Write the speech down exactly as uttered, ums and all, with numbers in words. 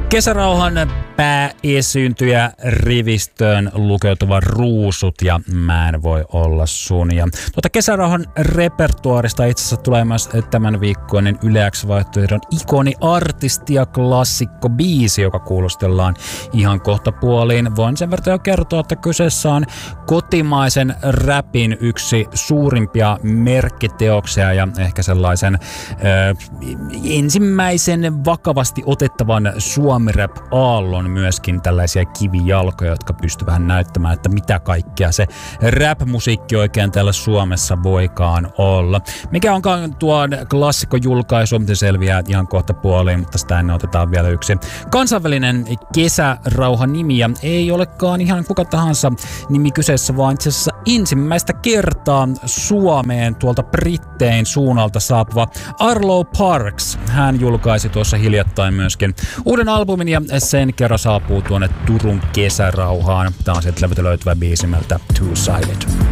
Kesärauhan pääesiintyjä rivistöön lukeutuva Ruusut ja Mä en voi olla sun. Ja tuota Kesärauhan repertuaarista itse asiassa tulee myös tämän viikkoinen Yle X-vaihtoehdon ikoni artisti ja klassikko biisi, joka kuulostellaan ihan kohta puoliin. Voin sen verran jo kertoa, että kyseessä on kotimaisen räpin yksi suurimpia merkkiteoksia ja ehkä sellaisen ö, ensimmäisen vakavasti otettavan suomi-rap-aallon myöskin tällaisia kivijalkoja, jotka pystyvät vähän näyttämään, että mitä kaikkea se rap-musiikki oikein täällä Suomessa voikaan olla. Mikä onkaan tuon klassikkojulkaisu, se selviää ihan kohta puoliin, mutta sitä ennen otetaan vielä yksi kansainvälinen kesärauhan nimi, ja ei olekaan ihan kuka tahansa nimi kyseessä, vaan itse asiassa ensimmäistä kertaa Suomeen tuolta Brittein suunnalta saapuva Arlo Parks. Hän julkaisi tuossa hiljattain myöskin uuden albumin ja sen kerran saapuu tuonne Turun kesärauhaan. Tämä on sieltä levyltä löytyvä biisi nimeltä Two-Sided.